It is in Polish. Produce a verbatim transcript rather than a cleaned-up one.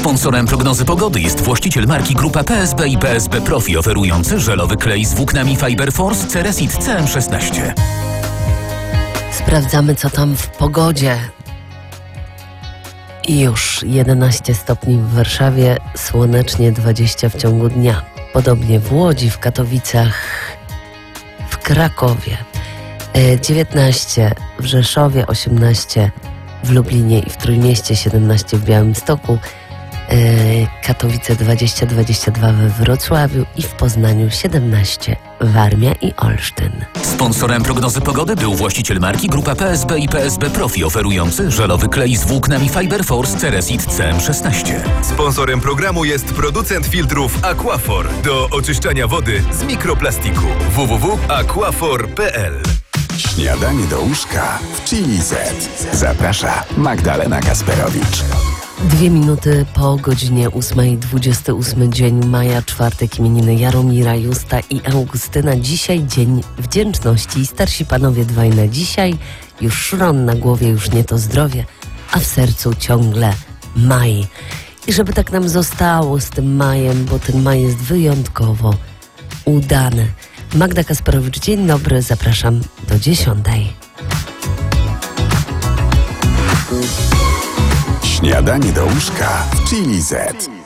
Sponsorem prognozy pogody jest właściciel marki Grupa P S B i P S B Profi, oferujący żelowy klej z włóknami Fiber Force Ceresit C M szesnaście. Sprawdzamy, co tam w pogodzie. I już jedenaście stopni w Warszawie, słonecznie dwadzieścia w ciągu dnia. Podobnie w Łodzi, w Katowicach, w Krakowie, dziewiętnaście w Rzeszowie, osiemnaście w Lublinie i w Trójmieście, siedemnaście w Białymstoku, Katowice dwadzieścia, dwadzieścia dwa we Wrocławiu i w Poznaniu siedemnaście, Warmia i Olsztyn. Sponsorem prognozy pogody był właściciel marki Grupa P S B i P S B Profi, oferujący żelowy klej z włóknami Fiber Force Ceresit C M szesnaście. Sponsorem programu jest producent filtrów Aquafor do oczyszczania wody z mikroplastiku. w w w kropka aquafor kropka p l. Śniadanie do łóżka w Chili Z. Zaprasza Magdalena Kasperowicz. Dwie minuty po godzinie ósmej, dwudziesty ósmy dzień maja, czwartek, imieniny Jaromira, Justa i Augustyna. Dzisiaj dzień wdzięczności. Starsi panowie dwaj na dzisiaj, już szron na głowie, już nie to zdrowie, a w sercu ciągle maj. I żeby tak nam zostało z tym majem, bo ten maj jest wyjątkowo udany. Magda Kasperowicz, dzień dobry, zapraszam do dziesiątej. Śniadanie do łóżka w Chili Z.